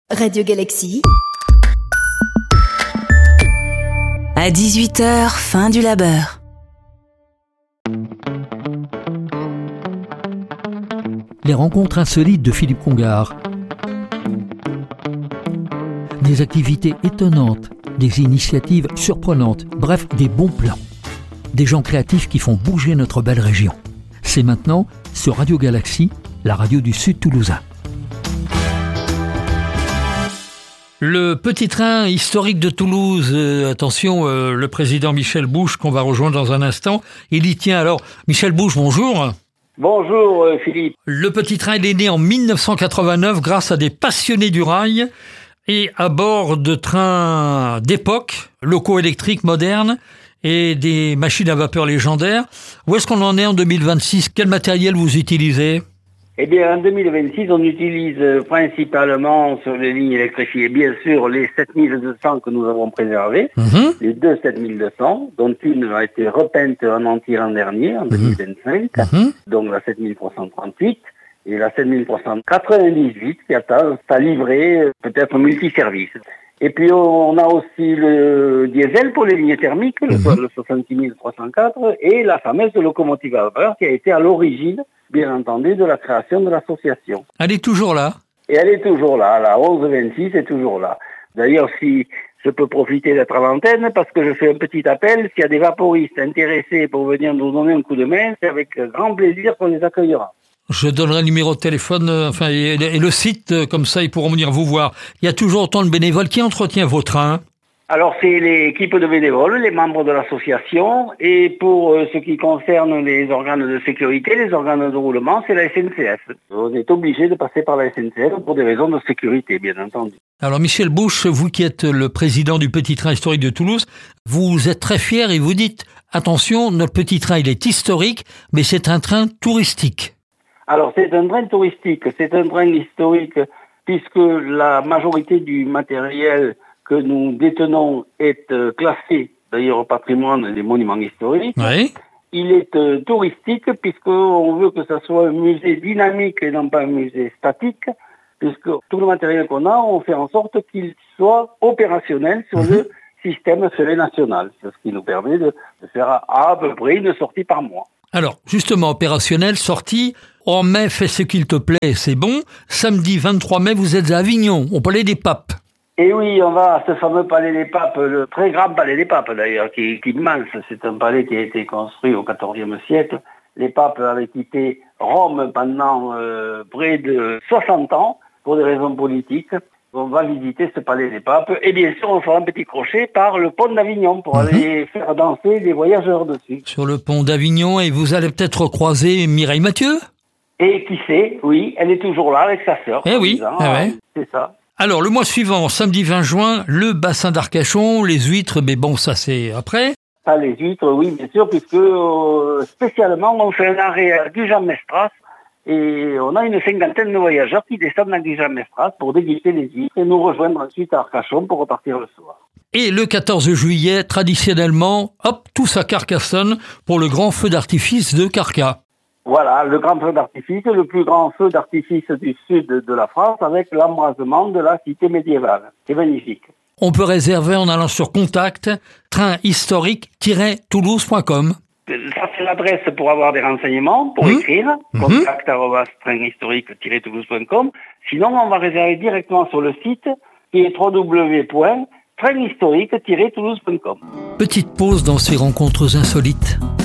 Radio Galaxie. À 18h, fin du labeur. Les rencontres insolites de Philippe Congar. Des activités étonnantes, des initiatives surprenantes, bref, des bons plans. Des gens créatifs qui font bouger notre belle région. C'est maintenant sur Radio Galaxie, la radio du Sud Toulousain. Le petit train historique de Toulouse, attention, le président Michel Bouche, qu'on va rejoindre dans un instant, il y tient. Alors, Michel Bouche, bonjour. Bonjour Philippe. Le petit train, il est né en 1989 grâce à des passionnés du rail et à bord de trains d'époque, locaux électriques modernes et des machines à vapeur légendaires. Où est-ce qu'on en est en 2026 ? Quel matériel vous utilisez ? Eh bien, en 2026, on utilise principalement sur les lignes électrifiées, bien sûr, les 7200 que nous avons préservées, les deux 7200, dont une a été repeinte en entier l'an dernier, en 2025, donc la 7338, et la 7398 qui attend à livrer peut-être multiservice. Et puis on a aussi le diesel pour les lignes thermiques, le 66304, et la fameuse locomotive à vapeur qui a été à l'origine, bien entendu, de la création de l'association. Elle est toujours là. Et elle est toujours là, la 1126 est toujours là. D'ailleurs, si je peux profiter d'être à l'antenne, parce que je fais un petit appel, s'il y a des vaporistes intéressés pour venir nous donner un coup de main, c'est avec grand plaisir qu'on les accueillera. Je donnerai le numéro de téléphone et le site, comme ça ils pourront venir vous voir. Il y a toujours autant de bénévoles. Qui entretient vos trains ? Alors c'est l'équipe de bénévoles, les membres de l'association, et pour ce qui concerne les organes de sécurité, les organes de roulement, c'est la SNCF. On est obligé de passer par la SNCF pour des raisons de sécurité, bien entendu. Alors Michel Bouche, vous qui êtes le président du petit train historique de Toulouse, vous êtes très fier et vous dites, attention, notre petit train il est historique, mais c'est un train touristique. Alors c'est un train touristique, c'est un train historique, puisque la majorité du matériel que nous détenons est classé, d'ailleurs au patrimoine des monuments historiques. Oui. Il est touristique puisqu'on veut que ce soit un musée dynamique et non pas un musée statique, puisque tout le matériel qu'on a, on fait en sorte qu'il soit opérationnel sur le système ferré national. C'est ce qui nous permet de faire à peu près une sortie par mois. Alors, justement, opérationnel, sortie, en mai, fais ce qu'il te plaît, c'est bon. Samedi 23 mai, vous êtes à Avignon, au Palais des Papes. Et oui, on va à ce fameux palais des Papes, le très grand palais des Papes d'ailleurs, qui est immense. C'est un palais qui a été construit au XIVe siècle. Les papes avaient quitté Rome pendant près de 60 ans pour des raisons politiques. On va visiter ce palais des Papes et bien sûr on fera un petit crochet par le pont d'Avignon pour aller faire danser les voyageurs dessus. Sur le pont d'Avignon, et vous allez peut-être croiser Mireille Mathieu ? Et qui sait, oui, elle est toujours là avec sa sœur. Eh oui, ouais. C'est ça. Alors, le mois suivant, samedi 20 juin, le bassin d'Arcachon, les huîtres, mais bon, ça c'est après. Ah, les huîtres, oui, bien sûr, puisque spécialement, on fait un arrêt à Gujan-Mestras et on a une cinquantaine de voyageurs qui descendent à Gujan-Mestras pour déguster les huîtres et nous rejoindre ensuite à Arcachon pour repartir le soir. Et le 14 juillet, traditionnellement, hop, tous à Carcassonne pour le grand feu d'artifice de Carca. Voilà, le grand feu d'artifice, le plus grand feu d'artifice du sud de la France avec l'embrasement de la cité médiévale. C'est magnifique. On peut réserver en allant sur contact trainhistorique-toulouse.com. Ça, c'est l'adresse pour avoir des renseignements, pour écrire, contact@trainhistorique-toulouse.com. Sinon, on va réserver directement sur le site qui est www.trainhistorique-toulouse.com. Petite pause dans ces rencontres insolites.